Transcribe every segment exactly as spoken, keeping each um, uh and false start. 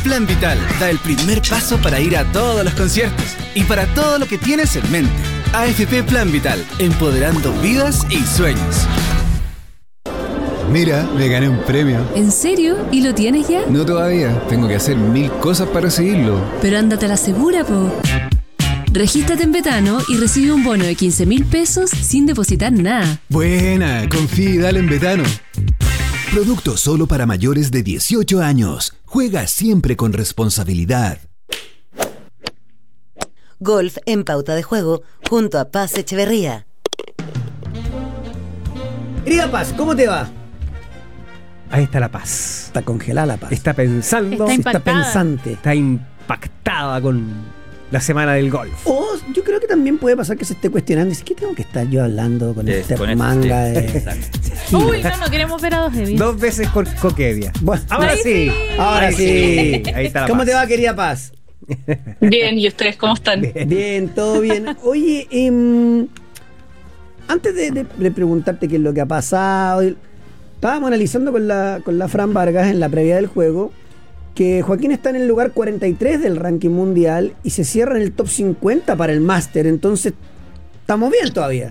Plan Vital da el primer paso para ir a todos los conciertos y para todo lo que tienes en mente. A F P Plan Vital, empoderando vidas y sueños. Mira, me gané un premio. ¿En serio? ¿Y lo tienes ya? No todavía, tengo que hacer mil cosas para recibirlo. Pero ándate a la segura, po. Regístrate en Betano y recibe un bono de quince mil pesos sin depositar nada. Buena, confía y dale en Betano. Producto solo para mayores de dieciocho años. Juega siempre con responsabilidad. Golf en Pauta de Juego junto a Paz Echeverría. Querida Paz, ¿cómo te va? Ahí está la Paz. Está congelada la Paz. Está pensando. Está Está pensante. Está impactada con la semana del golf. O yo creo que también puede pasar que se esté cuestionando. Dice, ¿qué tengo que estar yo hablando con De- este con manga este- de... Exacto. Uy, no, no queremos ver a dos Heavy. Dos veces con coquedia. Bueno, Ahora Ahí sí. sí. ahora Ahí sí. Ahí está la ¿Cómo Paz. te va, querida Paz? Bien, ¿y ustedes cómo están? Bien, todo bien. Oye, eh, antes de, de- de preguntarte qué es lo que ha pasado, estábamos analizando con la, con la Fran Vargas en la previa del juego que Joaquín está en el lugar cuarenta y tres del ranking mundial y se cierra en el top cincuenta para el Máster. Entonces, estamos bien todavía.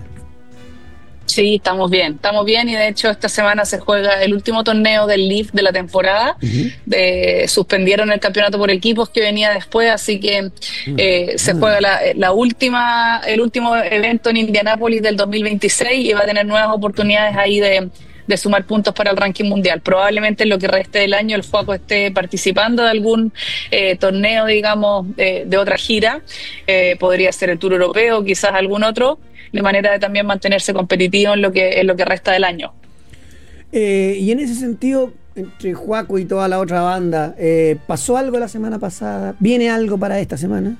Sí, estamos bien, estamos bien y de hecho esta semana se juega el último torneo del L I F de la temporada. Uh-huh. De, suspendieron el campeonato por equipos que venía después, así que eh, se Ah. juega la, la última, el último evento en Indianápolis del dos mil veintiséis y va a tener nuevas oportunidades ahí de, de sumar puntos para el ranking mundial. Probablemente en lo que reste del año el Juaco esté participando de algún eh, torneo, digamos, eh, de otra gira. Eh, podría ser el Tour Europeo, quizás algún otro, de manera de también mantenerse competitivo en lo que, en lo que resta del año. Eh, y en ese sentido, entre Joaco y toda la otra banda, eh, ¿pasó algo la semana pasada? ¿Viene algo para esta semana?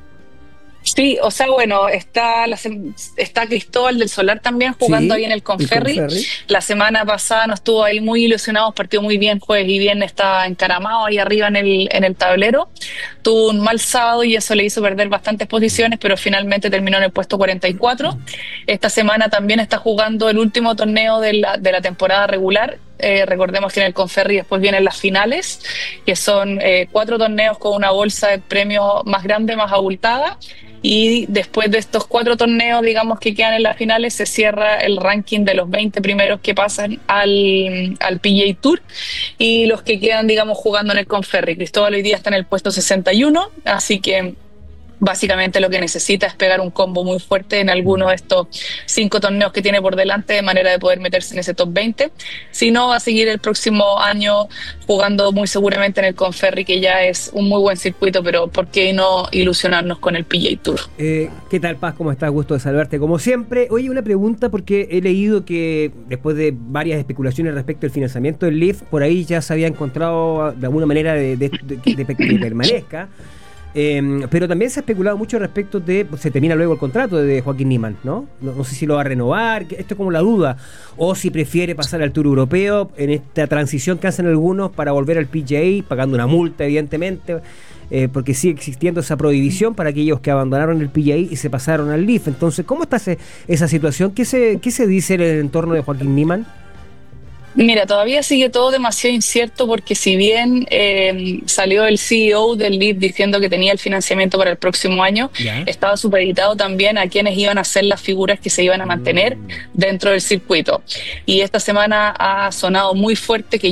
Sí, o sea, bueno, está, la, sem- está Cristóbal del Solar también jugando Sí, ahí en el el Conferri. Conferri. La semana pasada nos estuvo ahí muy ilusionados, partió muy bien, jueves y viernes estaba encaramado ahí arriba en el, en el tablero. Tuvo un mal sábado y eso le hizo perder bastantes posiciones, pero finalmente terminó en el puesto cuarenta y cuatro. Esta semana también está jugando el último torneo de la, de la temporada regular. Eh, recordemos que en el Conferri después vienen las finales, que son eh, cuatro torneos con una bolsa de premios más grande, más abultada. Y después de estos cuatro torneos, digamos, que quedan en las finales, se cierra el ranking de los veinte primeros que pasan al, al P G A Tour y los que quedan, digamos, jugando en el Conferri. Cristóbal hoy día está en el puesto sesenta y uno, así que básicamente lo que necesita es pegar un combo muy fuerte en alguno de estos cinco torneos que tiene por delante de manera de poder meterse en ese top veinte. Si no, va a seguir el próximo año jugando muy seguramente en el Conferri, que ya es un muy buen circuito, pero ¿por qué no ilusionarnos con el P G A Tour? Eh, ¿Qué tal, Paz? ¿Cómo estás? Gusto de saludarte como siempre. Oye, una pregunta porque he leído que después de varias especulaciones respecto al financiamiento del L I F, por ahí ya se había encontrado de alguna manera de, de, de, de- de que permanezca. Eh, pero también se ha especulado mucho respecto de, se termina luego el contrato de Joaquín Niemann, ¿no? No, no sé si lo va a renovar, que esto es como la duda, o si prefiere pasar al Tour Europeo en esta transición que hacen algunos para volver al P G A, pagando una multa evidentemente, eh, porque sigue existiendo esa prohibición para aquellos que abandonaron el P G A y se pasaron al L I F. Entonces, ¿cómo está ese, esa situación? ¿Qué se, qué se dice en el entorno de Joaquín Niemann? Mira, todavía sigue todo demasiado incierto porque si bien eh, salió el C E O del L I F diciendo que tenía el financiamiento para el próximo año, Ya. estaba supeditado también a quienes iban a ser las figuras que se iban a mantener Mm. dentro del circuito. Y esta semana ha sonado muy fuerte que